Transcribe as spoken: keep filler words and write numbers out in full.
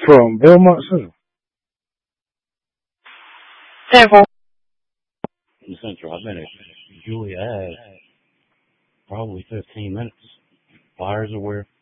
from Belmont Central. Central. Central. I've been at Julia Ave probably fifteen minutes. Buyers aware.